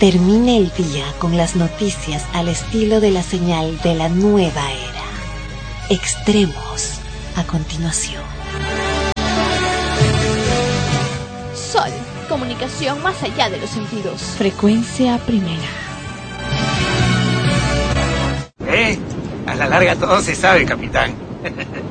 Termine el día con las noticias al estilo de la señal de la nueva era. Extremos a continuación. Sol, comunicación más allá de los sentidos. Frecuencia primera. A la larga todo se sabe, capitán.